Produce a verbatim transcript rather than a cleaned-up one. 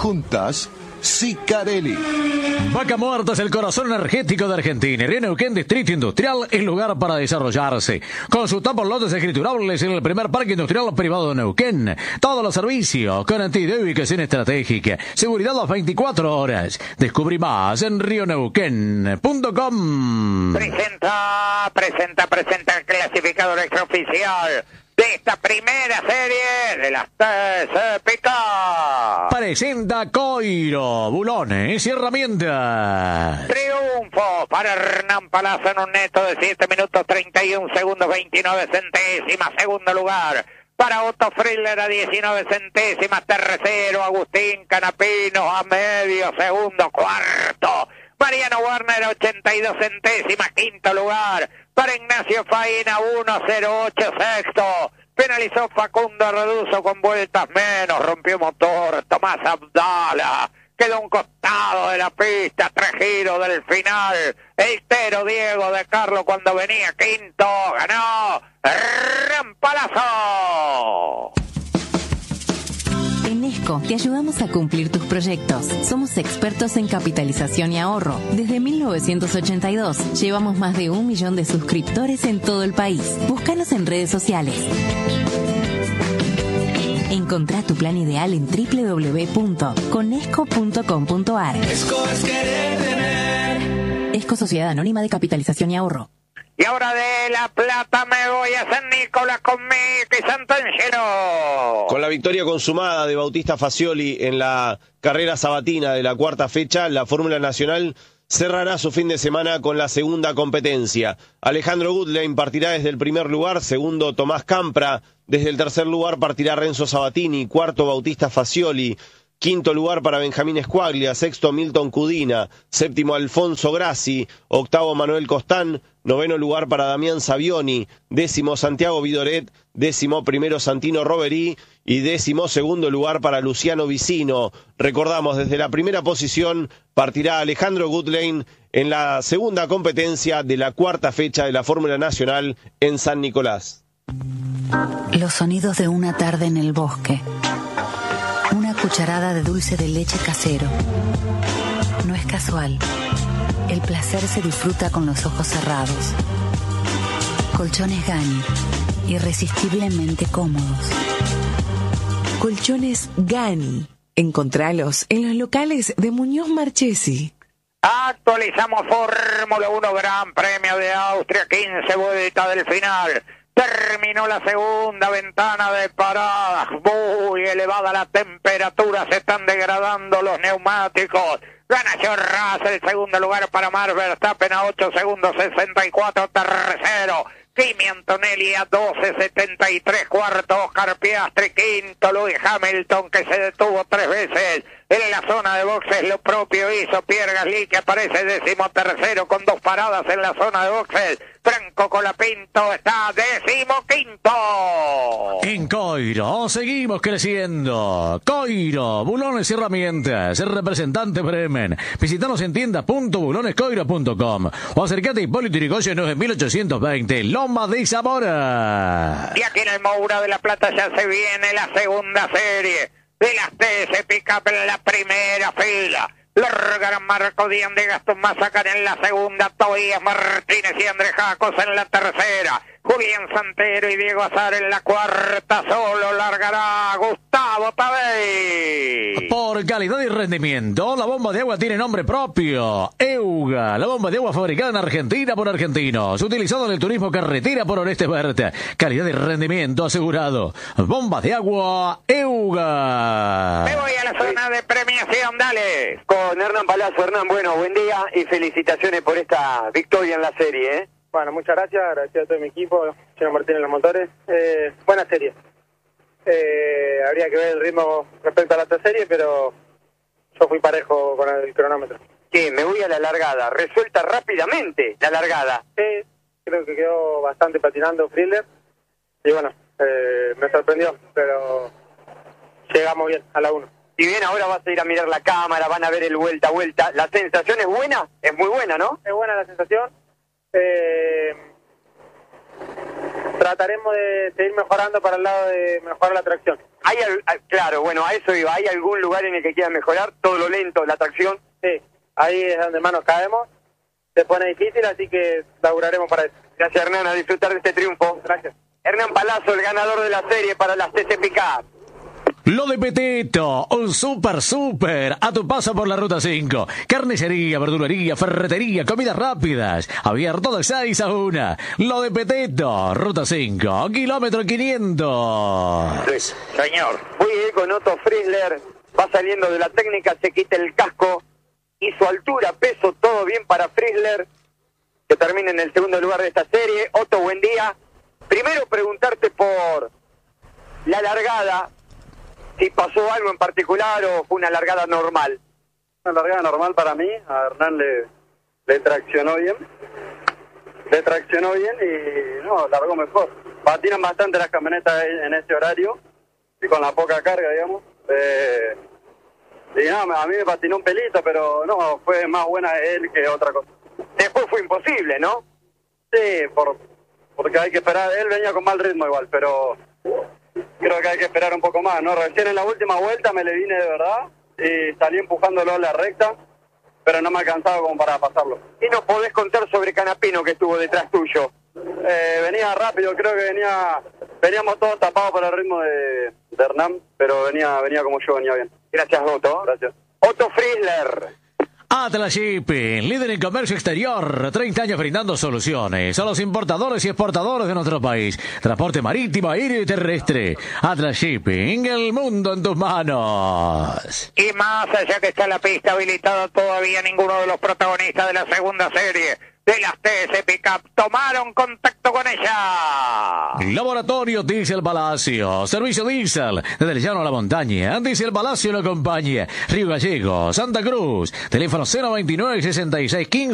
juntas, Sicarelli. Vaca Muerta es el corazón energético de Argentina. Y Río Neuquén Distrito Industrial es lugar para desarrollarse. Consulta por lotes escriturables en el primer parque industrial privado de Neuquén. Todos los servicios, garantía de ubicación estratégica, seguridad las veinticuatro horas. Descubrí más en río neuquén punto com. Presenta, presenta, presenta el clasificador extraoficial de esta primera serie de las T C P K. Presenta Coiro, bulones y herramientas. Triunfo para Hernán Palazzo en un neto de siete minutos treinta y un segundos veintinueve centésimas. Segundo lugar para Otto Friedler a diecinueve centésimas. Tercero Agustín Canapino a medio segundo. Cuarto Mariano Warner a ochenta y dos centésimas. Quinto lugar para Ignacio Faina uno cero ocho. Sexto penalizó Facundo Reduzo con vueltas menos, rompió motor. Tomás Abdala quedó a un costado de la pista, tres giros del final. El Tero Diego de Carlos cuando venía quinto, ganó Hernán Palazzo. En Esco te ayudamos a cumplir tus proyectos. Somos expertos en capitalización y ahorro. Desde mil novecientos ochenta y dos llevamos más de un millón de suscriptores en todo el país. Búscanos en redes sociales. Encontrá tu plan ideal en doble u doble u doble u punto conesco punto com punto ar. Esco es querer tener. Esco Sociedad Anónima de Capitalización y Ahorro. Y ahora de La Plata me voy a San Nicolás con Mickey Santangelo. Con la victoria consumada de Bautista Fagioli en la carrera sabatina de la cuarta fecha, la Fórmula Nacional cerrará su fin de semana con la segunda competencia. Alejandro Gutlein partirá desde el primer lugar, segundo Tomás Campra, desde el tercer lugar partirá Renzo Sabatini, cuarto Bautista Fagioli, quinto lugar para Benjamín Escuaglia, sexto Milton Cudina, séptimo Alfonso Grassi, octavo Manuel Costán, noveno lugar para Damián Savioni, décimo Santiago Vidoret, décimo primero Santino Roverí y décimo segundo lugar para Luciano Vicino. Recordamos, desde la primera posición partirá Alejandro Gutlein en la segunda competencia de la cuarta fecha de la Fórmula Nacional en San Nicolás. Los sonidos de una tarde en el bosque. Una cucharada de dulce de leche casero. No es casual. El placer se disfruta con los ojos cerrados. Colchones Gani, irresistiblemente cómodos. Colchones Gani. Encontralos en los locales de Muñoz Marchesi. Actualizamos Fórmula uno Gran Premio de Austria, quince vueltas del final. Terminó la segunda ventana de paradas, muy elevada la temperatura, se están degradando los neumáticos. Gana George Russell, segundo lugar para Max Verstappen a ocho segundos sesenta y cuatro, tercero Kimi Antonelli a doce setenta y tres, cuarto Oscar Piastri, quinto Lewis Hamilton que se detuvo tres veces en la zona de boxes, lo propio hizo Pierre Gasly que aparece décimo tercero con dos paradas en la zona de boxes. Franco Colapinto está décimo quinto. En Coiro seguimos creciendo. Coiro, bulones y herramientas, el representante Bremen. Visítanos en tienda punto bulones coiro punto com o acercate a Hipólito Yrigoyen nueve mil ochocientos veinte, Loma de Zamora. Y aquí en el Moura de la Plata ya se viene la segunda serie de las T C Pickup en la primera fila. Largarán Marco Díaz de Gastón Mazacan en la segunda, Tobías Martínez y Andrés Jacos en la tercera, Julián Santero y Diego Azar en la cuarta, solo largará Gustavo Tabey. Por calidad y rendimiento, la bomba de agua tiene nombre propio, Euga, la bomba de agua fabricada en Argentina por argentinos, utilizado en el turismo carretera por Orestes Berta, calidad y rendimiento asegurado, bomba de agua Euga. Me voy a la zona de premiación, dale. Con Hernán Palazzo. Hernán, bueno, buen día y felicitaciones por esta victoria en la serie, ¿eh? Bueno, muchas gracias, gracias a todo mi equipo, Chino Martínez en los motores. Eh, buena serie. Eh, habría que ver el ritmo respecto a la otra serie, pero yo fui parejo con el cronómetro. Sí, me voy a la largada, resuelta rápidamente la largada. Sí, creo que quedó bastante patinando Friedler y bueno, eh, me sorprendió, pero llegamos bien a la uno. Si bien ahora vas a ir a mirar la cámara, van a ver el vuelta a vuelta, ¿la sensación es buena? Es muy buena, ¿no? Es buena la sensación. Eh, trataremos de seguir mejorando para el lado de mejorar la tracción. Hay, al- claro, bueno, a eso iba. ¿Hay algún lugar en el que quieras mejorar? Todo lo lento, la tracción. Sí, ahí es donde más nos caemos. Se pone difícil, así que laburaremos para eso. Gracias, Hernán, a disfrutar de este triunfo. Gracias. Hernán Palazzo, el ganador de la serie para las T C Pickup. Lo de Petito, un super super a tu paso por la Ruta cinco. Carnicería, verdulería, ferretería, comidas rápidas. Abierto de seis a una. Lo de Petito, Ruta cinco, kilómetro quinientos. Señor. Muy bien con Otto Frizzler. Va saliendo de la técnica, se quita el casco. Y su altura, peso, todo bien para Frizzler, que termina en el segundo lugar de esta serie. Otto, buen día. Primero preguntarte por la largada, si pasó algo en particular o fue una largada normal. Una largada normal para mí, a Hernán le, le traccionó bien, le traccionó bien y no, largó mejor. Patinan bastante las camionetas en ese horario y con la poca carga, digamos. Eh, y no, a mí me patinó un pelito, pero no, fue más buena él que otra cosa. Después fue imposible, ¿no? Sí, por, porque hay que esperar, él venía con mal ritmo igual, pero creo que hay que esperar un poco más, ¿no? Recién en la última vuelta me le vine de verdad y salí empujándolo a la recta, pero no me alcanzaba como para pasarlo. ¿Y nos podés contar sobre Canapino que estuvo detrás tuyo? Eh, venía rápido, creo que venía, veníamos todos tapados por el ritmo de, de Hernán, pero venía, venía como yo, venía bien. Gracias, Otto. Gracias. Otto Frizzler. Atlas Shipping, líder en comercio exterior, treinta años brindando soluciones a los importadores y exportadores de nuestro país. Transporte marítimo, aéreo y terrestre. Atlas Shipping, el mundo en tus manos. Y más allá que está la pista habilitada, todavía ninguno de los protagonistas de la segunda serie de las T C Pickup tomaron contacto con ella. Laboratorio Diesel Palacio, servicio diésel desde el llano a la montaña. Diesel Palacio lo acompaña. Río Gallegos, Santa Cruz, teléfono cero veintinueve, sesenta y seis quince.